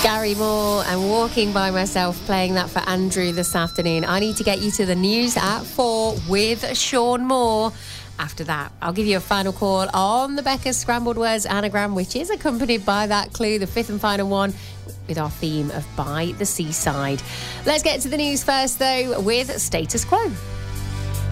Gary Moore and Walking by Myself, playing that for Andrew this afternoon. I need to get you to the news at 4 with Sean Moore. After that, I'll give you a final call on the Becca's Scrambled Words anagram, which is accompanied by that clue, the fifth and final one, with our theme of By the Seaside. Let's get to the news first, though, with Status Quo.